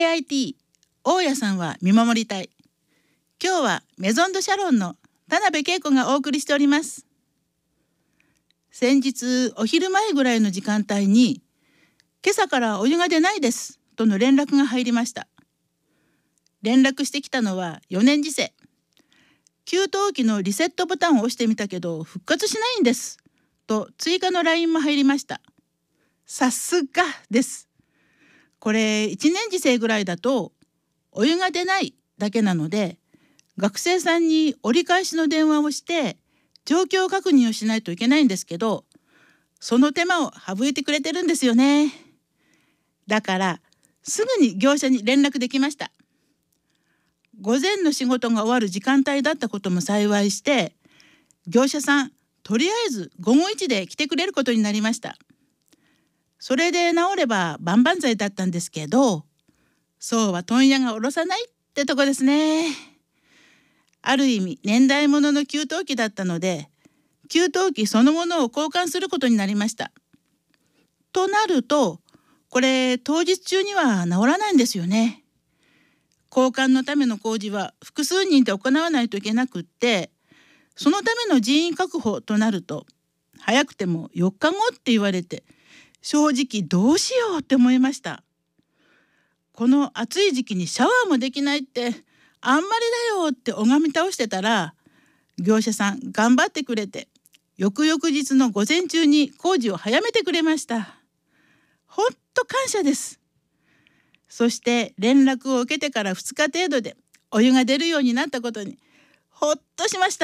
IT 大家さんは見守りたい。今日はメゾンドシャロンの田辺恵子がお送りしております。先日お昼前ぐらいの時間帯に、今朝からお湯が出ないですとの連絡が入りました。連絡してきたのは4年次生。給湯器のリセットボタンを押してみたけど復活しないんですと追加の LINE も入りました。さすがです。これ1年次生ぐらいだとお湯が出ないだけなので、学生さんに折り返しの電話をして状況確認をしないといけないんですけど、その手間を省いてくれてるんですよね。だからすぐに業者に連絡できました。午前の仕事が終わる時間帯だったことも幸いして、業者さんとりあえず午後1で来てくれることになりました。それで治れば万々歳だったんですけど、そうは問屋が下ろさないってとこですね。ある意味年代物の給湯器だったので、給湯器そのものを交換することになりました。となると、これ当日中には治らないんですよね。交換のための工事は複数人で行わないといけなくって、そのための人員確保となると早くても4日後って言われて、正直どうしようって思いました。この暑い時期にシャワーもできないってあんまりだよって拝み倒してたら、業者さん頑張ってくれて翌々日の午前中に工事を早めてくれました。ほんと感謝です。そして連絡を受けてから2日程度でお湯が出るようになったことにほっとしました。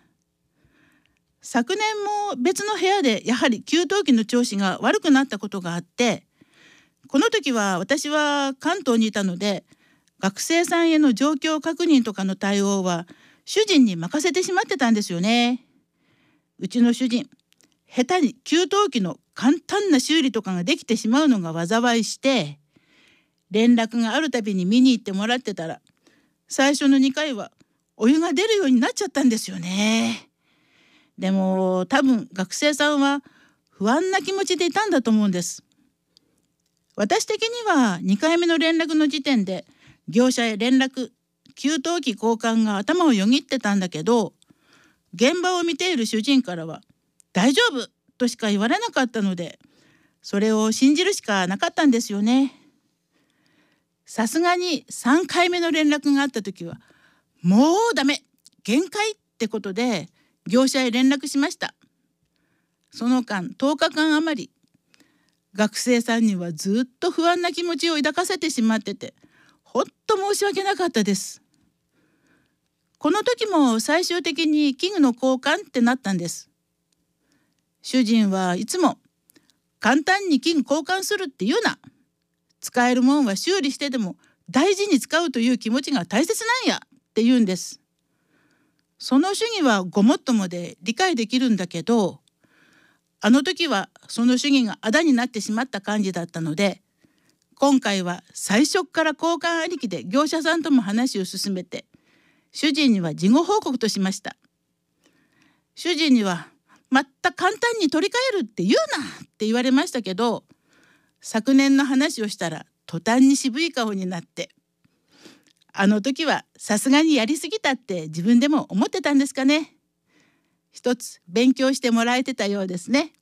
昨年も別の部屋でやはり給湯器の調子が悪くなったことがあって、この時は私は関東にいたので、学生さんへの状況確認とかの対応は主人に任せてしまってたんですよね。うちの主人、下手に給湯器の簡単な修理とかができてしまうのが災いして、連絡があるたびに見に行ってもらってたら、最初の2回はお湯が出るようになっちゃったんですよね。でも多分学生さんは不安な気持ちでいたんだと思うんです。私的には2回目の連絡の時点で業者へ連絡、給湯器交換が頭をよぎってたんだけど、現場を見ている主人からは大丈夫としか言われなかったので、それを信じるしかなかったんですよね。さすがに3回目の連絡があった時は、もうダメ、限界ってことで業者へ連絡しました。その間10日間余り、学生さんにはずっと不安な気持ちを抱かせてしまってて、ほんと申し訳なかったです。この時も最終的に器具の交換ってなったんです。主人はいつも簡単に器具交換するって言うな。使えるもんは修理してでも大事に使うという気持ちが大切なんやって言うんです。その主義はごもっともで理解できるんだけど、あの時はその主義があだになってしまった感じだったので、今回は最初から交換ありきで業者さんとも話を進めて、主人には事後報告としました。主人にはまた簡単に取り替えるって言うなって言われましたけど、昨年の話をしたら途端に渋い顔になって、あの時はさすがにやりすぎたって自分でも思ってたんですかね。一つ勉強してもらえてたようですね。